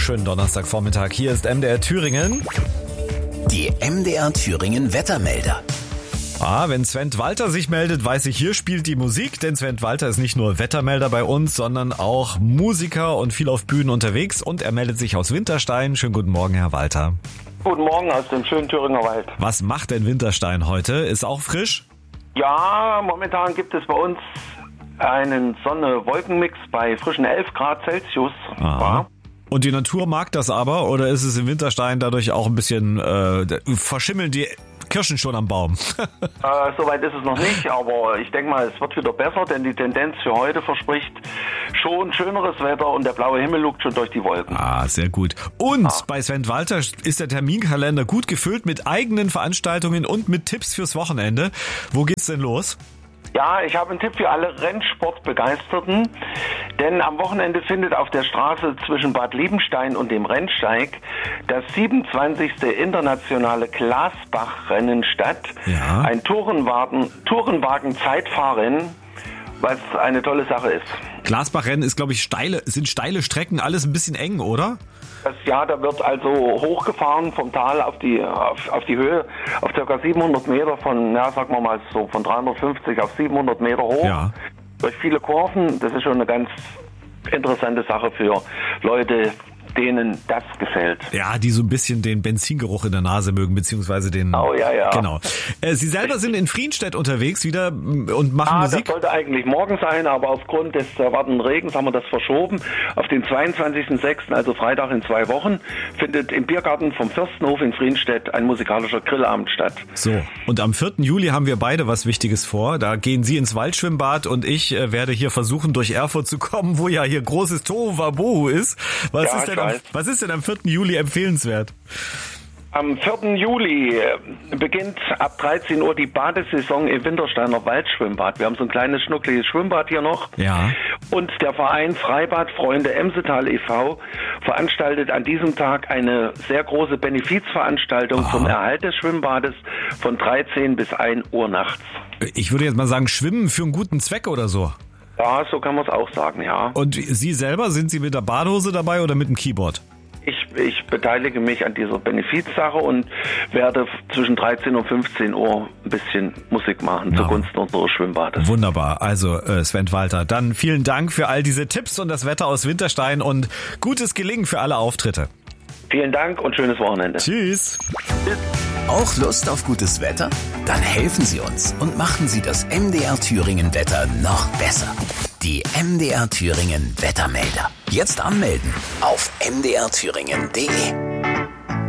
Schönen Donnerstagvormittag. Hier ist MDR Thüringen. Die MDR Thüringen Wettermelder. Wenn Sven Walter sich meldet, weiß ich, hier spielt die Musik, denn Sven Walter ist nicht nur Wettermelder bei uns, sondern auch Musiker und viel auf Bühnen unterwegs und er meldet sich aus Winterstein. Schönen guten Morgen, Herr Walter. Guten Morgen aus dem schönen Thüringer Wald. Was macht denn Winterstein heute? Ist auch frisch? Ja, momentan gibt es bei uns einen Sonne-Wolken-Mix bei frischen 11 Grad Celsius. Aha. Und die Natur mag das aber, oder ist es im Winterstein dadurch auch ein bisschen, verschimmeln die Kirschen schon am Baum? Soweit ist es noch nicht, aber ich denke mal, es wird wieder besser, denn die Tendenz für heute verspricht schon schöneres Wetter und der blaue Himmel lugt schon durch die Wolken. Sehr gut. Und bei Sven Walter ist der Terminkalender gut gefüllt mit eigenen Veranstaltungen und mit Tipps fürs Wochenende. Wo geht's denn los? Ja, ich habe einen Tipp für alle Rennsportbegeisterten, denn am Wochenende findet auf der Straße zwischen Bad Liebenstein und dem Rennsteig das 27. internationale Glasbach-Rennen statt. Ja. Ein Tourenwagen-Zeitfahrrennen, was eine tolle Sache ist. Glasbach-Rennen ist, glaube ich, sind steile Strecken, alles ein bisschen eng, oder? Da wird also hochgefahren vom Tal auf die Höhe, auf ca. 700 Meter von 350 auf 700 Meter hoch. Ja. Durch viele Kurven, das ist schon eine ganz interessante Sache für Leute, denen das gefällt. Ja, die so ein bisschen den Benzingeruch in der Nase mögen, beziehungsweise den... Oh, ja. Genau. Sie selber sind in Frienstedt unterwegs wieder und machen Musik? Das sollte eigentlich morgen sein, aber aufgrund des erwartenden Regens haben wir das verschoben. Auf den 22.06., also Freitag in 2 Wochen, findet im Biergarten vom Fürstenhof in Frienstedt ein musikalischer Grillabend statt. So, und am 4. Juli haben wir beide was Wichtiges vor. Da gehen Sie ins Waldschwimmbad und ich werde hier versuchen, durch Erfurt zu kommen, wo ja hier großes Tohuwabohu ist. Was ist denn am 4. Juli empfehlenswert? Am 4. Juli beginnt ab 13 Uhr die Badesaison im Wintersteiner Waldschwimmbad. Wir haben so ein kleines, schnuckliges Schwimmbad hier noch. Ja. Und der Verein Freibadfreunde Emsetal e.V. veranstaltet an diesem Tag eine sehr große Benefizveranstaltung zum Erhalt des Schwimmbades von 13 bis 1 Uhr nachts. Ich würde jetzt mal sagen, Schwimmen für einen guten Zweck oder so. Ja, so kann man es auch sagen, ja. Und Sie selber, sind Sie mit der Badehose dabei oder mit dem Keyboard? Ich beteilige mich an dieser Benefizsache und werde zwischen 13 und 15 Uhr ein bisschen Musik machen zugunsten unseres Schwimmbades. Wunderbar. Also Sven Walter, dann vielen Dank für all diese Tipps und das Wetter aus Winterstein und gutes Gelingen für alle Auftritte. Vielen Dank und schönes Wochenende. Tschüss. Auch Lust auf gutes Wetter? Dann helfen Sie uns und machen Sie das MDR Thüringen Wetter noch besser. Die MDR Thüringen Wettermelder. Jetzt anmelden auf mdrthüringen.de.